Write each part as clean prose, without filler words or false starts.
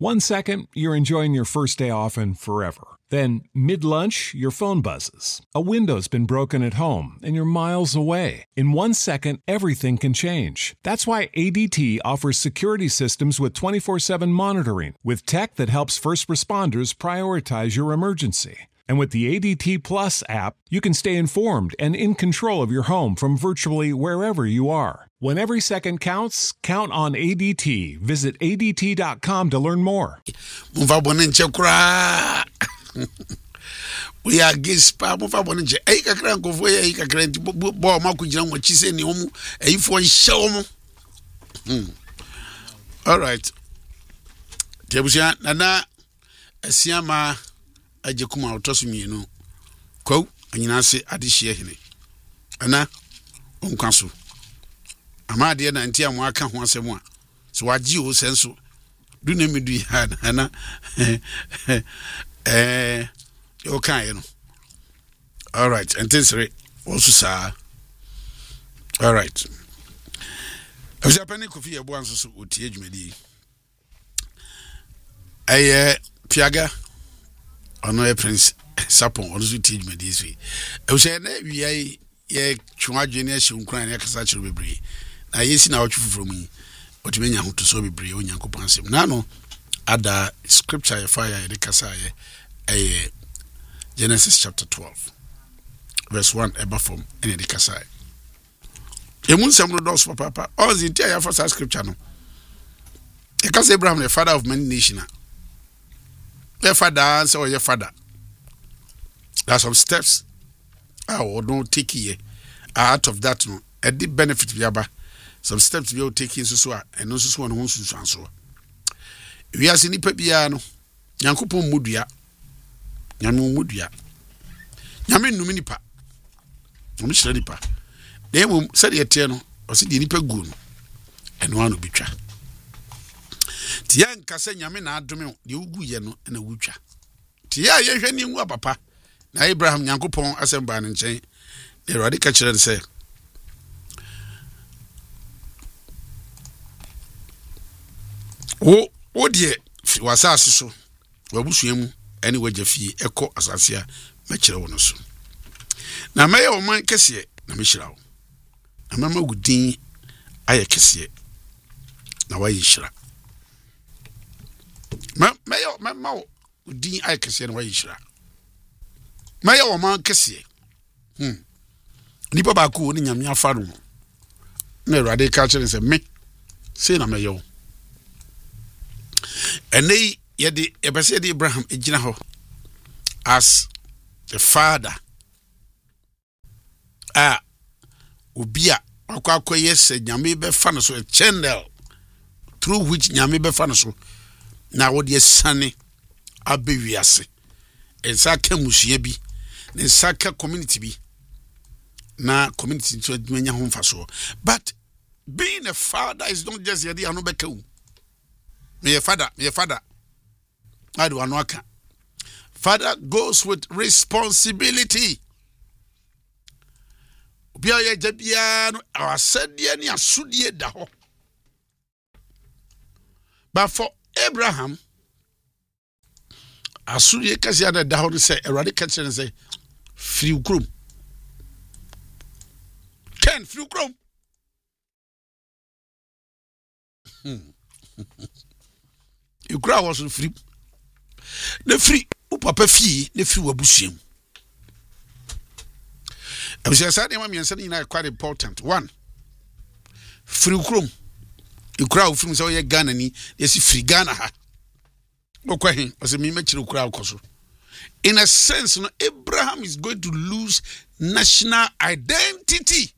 1 second, you're enjoying your first day off and forever. Then, mid-lunch, your phone buzzes. A window's been broken at home and you're miles away. In 1 second, everything can change. That's why ADT offers security systems with 24/7 monitoring, with tech that helps first responders prioritize your emergency. And with the ADT Plus app, you can stay informed and in control of your home from virtually wherever you are. When every second counts, count on ADT. Visit ADT.com to learn more. We are gispa mufa bonje e kakra nkofo e kakra nti bo ma ko gina nwachi se ne omu e fo nhye omu. All right. Tebusia nana asiama agekuma otoso mienu kwa anyina se adehye hene ana onkwaso amade na ntia mo aka ho asem a so wagye o senso du na medu ya ana okay, all right, and this also sir. All right. I was happening coffee a once so utie dwumadi. Piaga ono Prince Sapon also utie dwumadi so. I was say na wi ye twadwe ne ahye nkran ne kasa kire bebre. Na yesi na otwu from me. Otumenya ho to so bebre onyankopon asem. Na no ada scripture fire the kasa ye Genesis chapter 12 verse 1 eba from in the kasa emun sam no dos papa all the entire first scripture no e kasa Abraham the father of many nations the father so your father there's some steps I don't take here out of that no a deep benefit biaba some steps we will take in so and no so one so so we are sini pa bia no Nyankopon mudua nyame mudua nyame numi nipa nyame hyira nipa na emu sɛ de tie no ɔse de nipa gu no ɛno ano bitwa tia nka sɛ nyame na adome de ugu ye no na wutwa tia ye hwɛ ni ngu papa na Abraham Nyankopon asɛm ba ne nkyɛn na Awurade ka kyerɛ sɛ wo de wasase so wabusuamu ani wagyafi ekɔ asase a mɛkyerɛ wo no so na mɛyɛ wo man kɛseɛ na mɛhyira wo na mɛma wo din ayɛ kɛseɛ na wayɛ hyira mɛma wo din ayɛ kɛseɛ na wayɛ hyira mɛyɛ wo man kɛseɛ nipa baako wo ne nyame afa no na Awurade ka kyerɛ sɛ me sei na mɛyɛ wo ɛnɛ yɛde ebese de Abraham ejina ho as the father obia akwa yes nyame be fa no so a channel through which nyame be fa no so na wo de sane abewiase ensaka musua bi ensaka community bi na community to adwanya ho mfa so but being a father is not just yadi anobeka wu me father I do anwaka. Father goes with responsibility. Bia ye jabia no asadie ni asudie da ho. But for Abraham asudie kasia da ho say Erade ka kire say free ukrom. Ken free ukrom. Ukra was free. The free papa fee the free wabusiam. I was just saying, I'm saying quite important. One, free chrome. You crowd from so your Ghana ni, yes, free Ghana ha. Okay, as a mimicry crowd coso. In a sense, no, Abraham is going to lose national identity.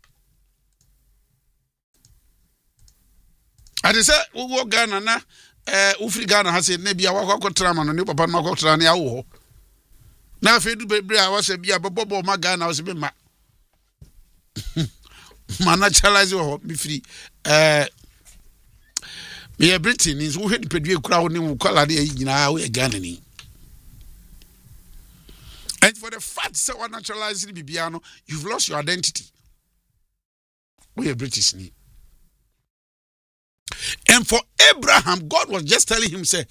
I just said, we go Ghana na. Ufri Ghana has said maybe I walk out tram and new papa no go tram ya wo na fe du bebre a was bia bobo ma Ghana was be ma naturalize wo me free me Britain is wo hwedi pedue kura wo ne wo kwala de nyina wo Ghana ni and for the fact say one naturalize the bibia no you've lost your identity we are British ni. And for Abraham, God was just telling him, say,